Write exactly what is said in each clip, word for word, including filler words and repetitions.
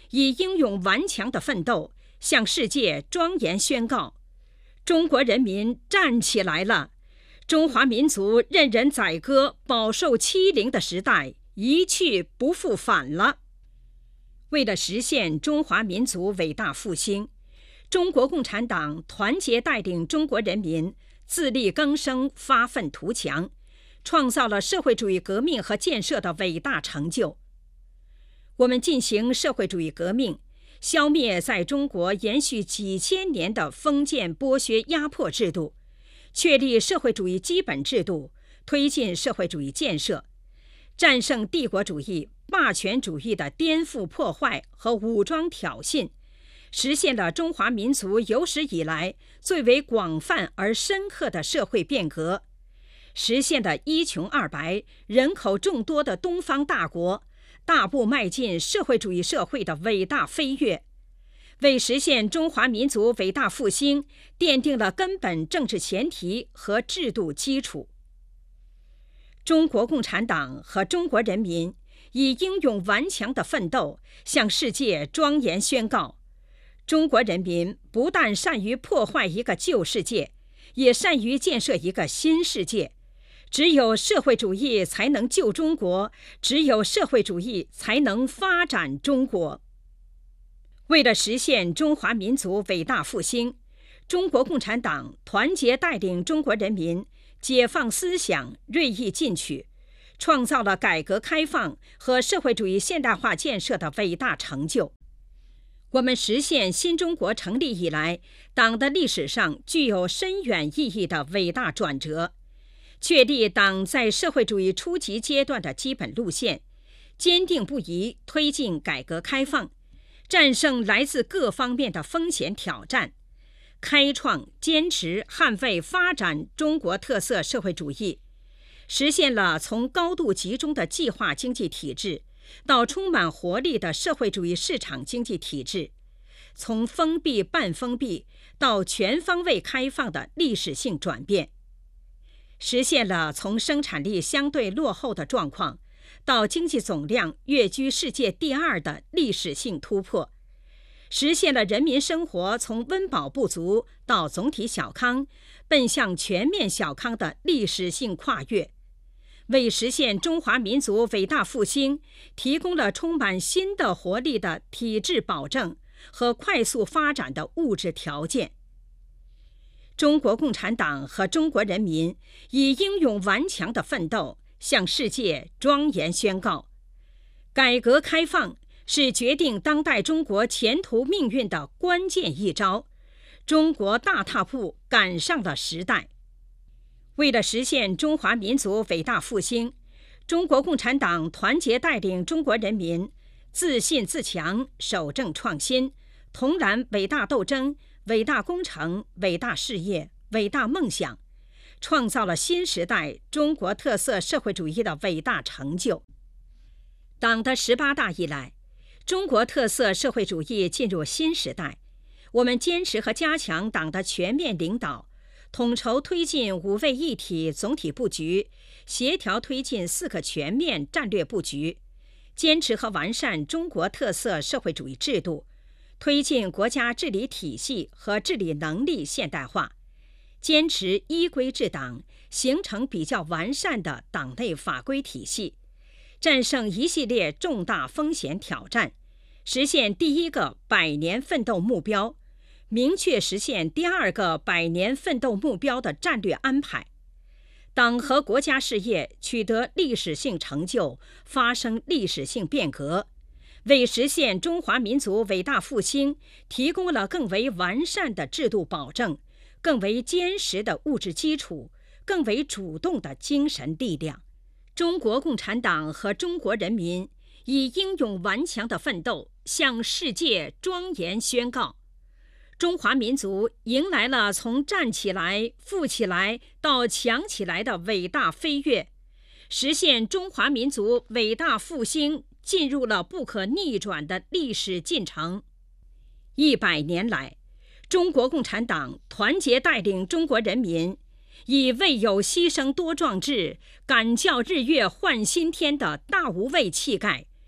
以英勇顽强的奋斗向世界庄严宣告：中国人民站起来了！中华民族任人宰割、饱受欺凌的时代一去不复返了。为了实现中华民族伟大复兴，中国共产党团结带领中国人民自力更生、发愤图强，创造了社会主义革命和建设的伟大成就。我们进行社会主义革命，消灭在中国延续几千年的封建剥削压迫制度，确立社会主义基本制度，推进社会主义建设，战胜帝国主义、霸权主义的颠覆破坏和武装挑衅，实现了中华民族有史以来最为广泛而深刻的社会变革，实现了一穷二白、人口众多的东方大国大步迈进社会主义社会的伟大飞跃，为实现中华民族伟大复兴奠定了根本政治前提和制度基础。中国共产党和中国人民以英勇顽强的奋斗向世界庄严宣告：中国人民不但善于破坏一个旧世界，也善于建设一个新世界。只有社会主义才能救中国，只有社会主义才能发展中国。为了实现中华民族伟大复兴，中国共产党团结带领中国人民解放思想，锐意进取，创造了改革开放和社会主义现代化建设的伟大成就。我们实现新中国成立以来党的历史上具有深远意义的伟大转折，确立党在社会主义初级阶段的基本路线，坚定不移推进改革开放，战胜来自各方面的风险挑战，开创、坚持、捍卫、发展中国特色社会主义，实现了从高度集中的计划经济体制到充满活力的社会主义市场经济体制，从封闭半封闭到全方位开放的历史性转变，实现了从生产力相对落后的状况到经济总量跃居世界第二的历史性突破，实现了人民生活从温饱不足到总体小康，奔向全面小康的历史性跨越，为实现中华民族伟大复兴提供了充满新的活力的体制保证和快速发展的物质条件。中国共产党和中国人民以英勇顽强的奋斗向世界庄严宣告：改革开放是决定当代中国前途命运的关键一招，中国大踏步赶上了时代。为了实现中华民族伟大复兴，中国共产党团结带领中国人民自信自强，守正创新，同燃伟大斗争、伟大工程、伟大事业、伟大梦想，创造了新时代中国特色社会主义的伟大成就。党的十八大以来，中国特色社会主义进入新时代，我们坚持和加强党的全面领导，统筹推进五位一体总体布局，协调推进四个全面战略布局，坚持和完善中国特色社会主义制度，推进国家治理体系和治理能力现代化，坚持依规治党，形成比较完善的党内法规体系，战胜一系列重大风险挑战，实现第一个百年奋斗目标，明确实现第二个百年奋斗目标的战略安排。党和国家事业取得历史性成就，发生历史性变革，为实现中华民族伟大复兴提供了更为完善的制度保证，更为坚实的物质基础，更为主动的精神力量。中国共产党和中国人民以英勇顽强的奋斗向世界庄严宣告：中华民族迎来了从站起来、富起来到强起来的伟大飞跃，实现中华民族伟大复兴进入了不可逆转的历史进程。一百年来，中国共产党团结带领中国人民，以为有牺牲多壮志，敢教日月换新天的大无畏气概，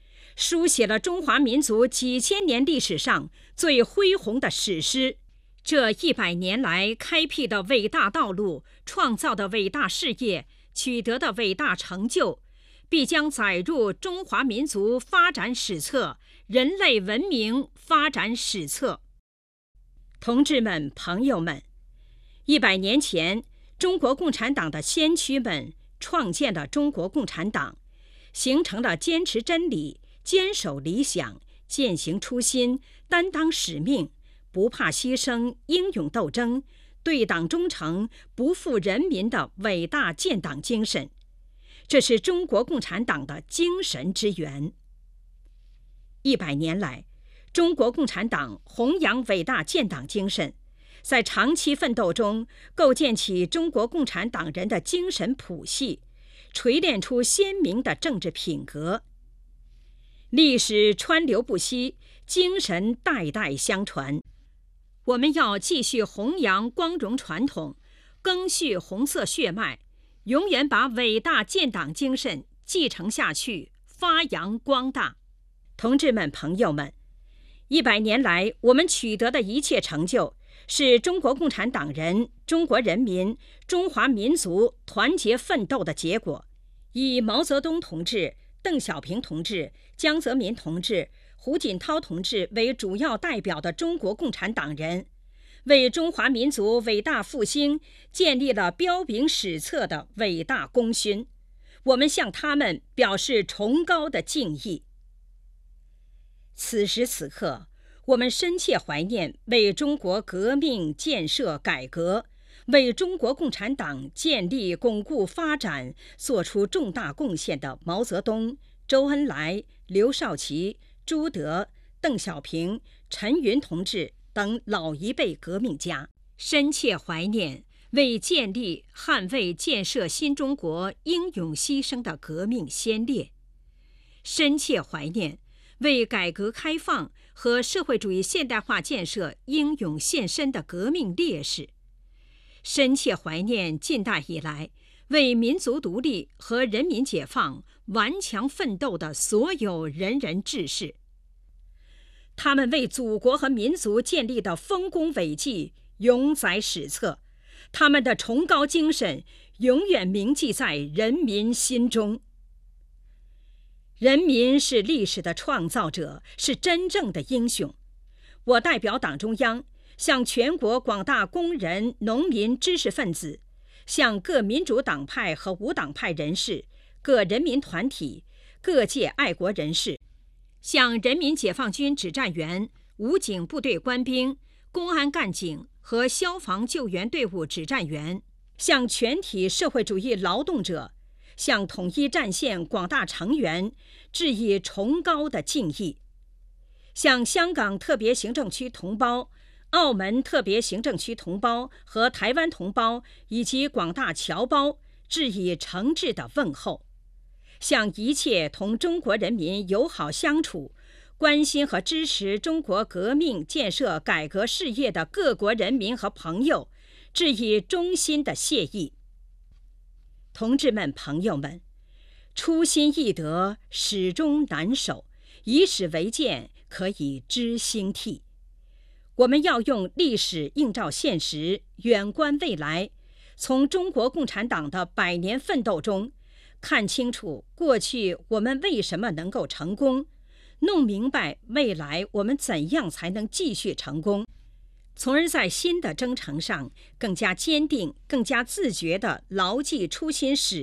书写了中华民族几千年历史上最恢宏的史诗。这一百年来开辟的伟大道路、创造的伟大事业、取得的伟大成就，必将载入中华民族发展史册、人类文明发展史册。同志们、朋友们，一百年前，中国共产党的先驱们创建了中国共产党，形成了坚持真理、坚守理想、践行初心、担当使命、不怕牺牲、英勇斗争、对党忠诚、不负人民的伟大建党精神。这是中国共产党的精神之源。一百年来，中国共产党弘扬伟大建党精神，在长期奋斗中构建起中国共产党人的精神谱系，锤炼出鲜明的政治品格。历史川流不息，精神代代相传。我们要继续弘扬光荣传统，赓续红色血脉，永远把伟大建党精神继承下去，发扬光大。同志们、朋友们，一百年来我们取得的一切成就，是中国共产党人、中国人民、中华民族团结奋斗的结果。以毛泽东同志、邓小平同志、江泽民同志、胡锦涛同志为主要代表的中国共产党人，为中华民族伟大复兴建立了彪炳史册的伟大功勋。我们向他们表示崇高的敬意。此时此刻，我们深切怀念为中国革命建设改革、为中国共产党建立巩固发展做出重大贡献的毛泽东、周恩来、刘少奇、朱德、邓小平、陈云同志等老一辈革命家，深切怀念为建立、捍卫、建设新中国英勇牺牲的革命先烈，深切怀念为改革开放和社会主义现代化建设英勇献身的革命烈士，深切怀念近代以来为民族独立和人民解放顽强奋斗的所有仁人志士。他们为祖国和民族建立的丰功伟绩永载史册，他们的崇高精神永远铭记在人民心中。人民是历史的创造者，是真正的英雄。我代表党中央，向全国广大工人、农民、知识分子，向各民主党派和无党派人士、各人民团体、各界爱国人士，向人民解放军指战员、武警部队官兵、公安干警和消防救援队伍指战员，向全体社会主义劳动者，向统一战线广大成员致以崇高的敬意，向香港特别行政区同胞、澳门特别行政区同胞和台湾同胞以及广大侨胞致以诚挚的问候，向一切同中国人民友好相处、关心和支持中国革命建设改革事业的各国人民和朋友致以衷心的谢意。同志们、朋友们，初心易得，始终难守，以史为鉴，可以知兴替。我们要用历史映照现实，远观未来，从中国共产党的百年奋斗中看清楚过去我们为什么能够成功，弄明白未来我们怎样才能继续成功，从而在新的征程上更加坚定、更加自觉地牢记初心使